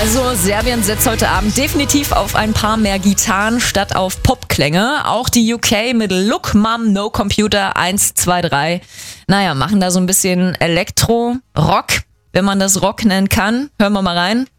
Also Serbien setzt heute Abend definitiv auf ein paar mehr Gitarren statt auf Popklänge. Auch die UK mit Look Mum No Computer 1, 2, 3. Naja, machen da so ein bisschen Elektro-Rock, wenn man das Rock nennen kann. Hören wir mal rein.